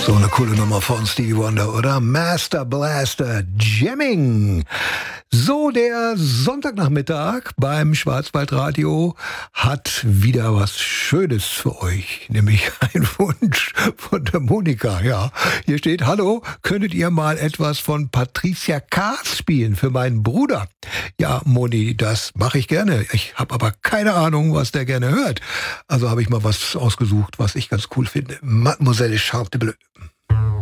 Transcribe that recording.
So eine coole Nummer von Stevie Wonder, oder? Master Blaster Jamming. So, der Sonntagnachmittag beim Schwarzwaldradio hat wieder was Schönes für euch, nämlich ein Wunsch von der Monika. Ja, hier steht: Hallo, könntet ihr mal etwas von Patricia Kaas spielen für meinen Bruder? Ja, Moni, das mache ich gerne. Ich habe aber keine Ahnung, was der gerne hört. Also habe ich mal was ausgesucht, was ich ganz cool finde. Mademoiselle Charles de Bleu.